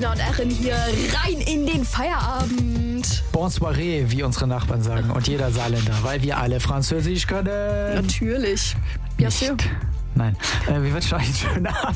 Ina und Erin hier rein in den Feierabend. Bonsoir, wie unsere Nachbarn sagen. Und jeder Saarländer, weil wir alle Französisch können. Natürlich. Ja, Nicht. Nein. Wie wird schon ein schöner Abend?